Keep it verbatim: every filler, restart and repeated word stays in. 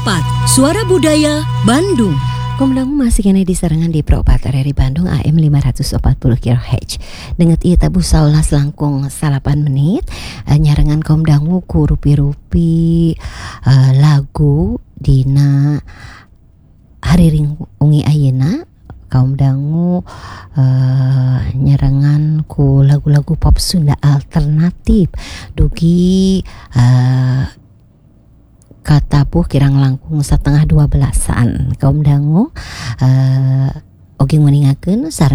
empat, Suara Budaya Bandung. Komdang masih kena diserangan di Pro empat R R I Bandung A M lima ratus empat puluh kilohertz. Dengan iya tabu saulas langkung salapan menit uh, nyarengan komdangu ku rupi-rupi uh, lagu dina hariring ungi ayeuna. Kaum dangu uh, nyarengan ku lagu-lagu pop Sunda alternatif dugi uh, katapuh kirang langkung setengah dua belasan kaum dangu uh, oge meningakeun